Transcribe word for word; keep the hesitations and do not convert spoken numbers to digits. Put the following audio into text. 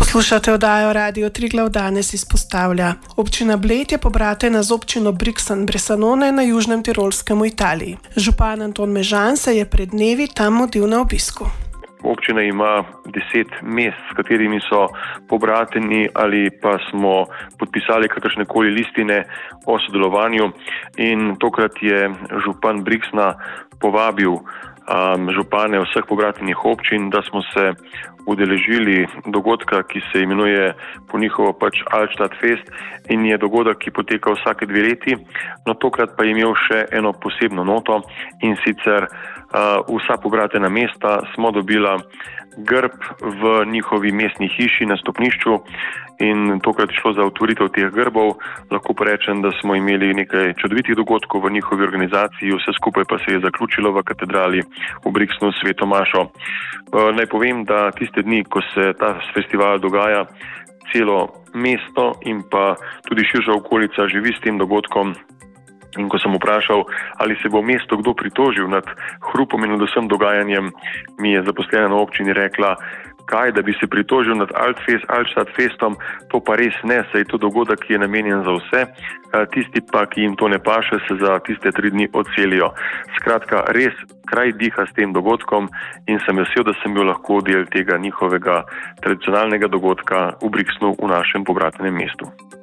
Poslušate oddajo Radio Triglav danes izpostavlja. Občina Bled je pobratena z občino Brixen Bressanone na južnem Tirolskem v Italiji. Župan Anton Mežan se je pred dnevi tam mudil na obisku. Občina ima deset mest, s katerimi so pobrateni ali pa smo podpisali kakršnekoli listine o sodelovanju, in tokrat je župan Brixna povabil um, župane vseh pobratenih občin, da smo se udeležili dogodka, ki se imenuje po njihovo pač Altstadt Fest, in je dogodek, ki poteka vsake dve leti. No, tokrat pa je imel še eno posebno noto, in sicer uh, vsa pobratena mesta smo dobila grb v njihovi mestni hiši na stopnišču, in tokrat je šlo za otvoritev teh grbov. Lahko pa rečem, da smo imeli nekaj čudovitih dogodkov v njihovi organizaciji, vse skupaj pa se je zaključilo v katedrali v Brixnu s sveto mašo. Uh, naj povem, da tiste dni, ko se ta festival dogaja, celo mesto in pa tudi širša okolica živi s tem dogodkom. In ko sem vprašal, ali se bo mesto kdo pritožil nad hrupom in nad vsem dogajanjem, mi je zaposlena na občini rekla, kaj, da bi se pritožil nad Altstadt Festom, to pa res ne, saj je to dogodek, ki je namenjen za vse, tisti pa, ki jim to ne paše, se za tiste tri dni odselijo. Skratka, res kraj diha s tem dogodkom, in sem vesel, da sem bil lahko del tega njihovega tradicionalnega dogodka v Brixnu, v našem pobratenem mestu.